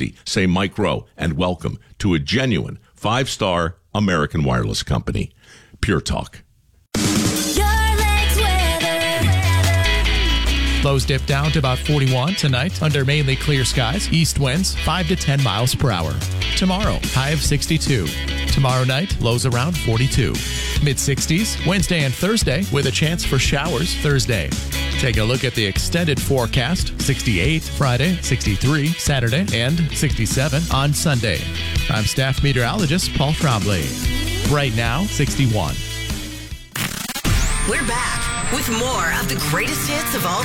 360. Say Mike Rowe, and welcome to a genuine 5-star American wireless company. Pure Talk. Lows dip down to about 41 tonight under mainly clear skies. East winds 5 to 10 miles per hour. Tomorrow, high of 62. Tomorrow night, lows around 42. Mid-60s Wednesday and Thursday with a chance for showers Thursday. Take a look at the extended forecast. 68 Friday, 63 Saturday, and 67 on Sunday. I'm staff meteorologist Paul Trombley. Right now, 61. We're back with more of the greatest hits of all